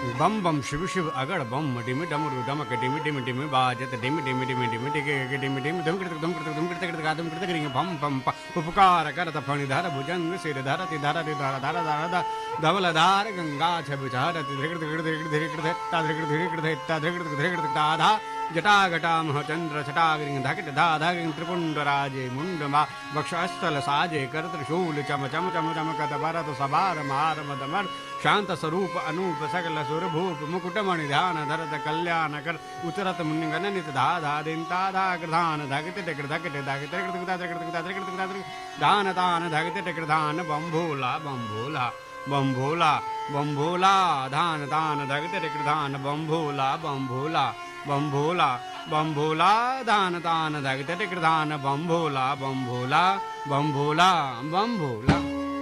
बम बम शिव शिव अगड़ बम डिमि डमरू डमक डिमि डिमि डिमि बाजत डिमि डिमि डिमि डिमि डिगे डिमि डिमि धम कृत धम कृत धम कृत कृत गादम कृत करिंग बम बम उपकार करत फणि धर भुजंग सिर धरति धरति धर धर धर धर धवल धार गंगा छब चारति धृकृत धृकृत धृकृत धृकृत ता धृकृत धृकृत ता धृकृत धृकृत ताधा जटाघटा महचंद्र छटागिरिंग धकिट धाधागिरिंग त्रिपुंडराजे मुंडमा वक्षस्थल साजे कर त्रिशूल चम चम चम चमकत भरत सभार मार मदमर शांत स्वरूप अनूप सकल सुरभूप मुकुटमणि ध्यान धरत कल्याण कर उतरत मुनिगणनित धा धा दिन ता धा कृधान धगित टिकृ धकिट धगित दान तान धगित टिकृ धान बम्भोला बम्भोला बम्भोला बम्भोला धान तान धगित टिकृ धान बम्भोला बम्भोला बम्भोला बम्भोला दान तान धगित टिकृ धान बम्भोला बम्भोला बम्भोला बम्भोला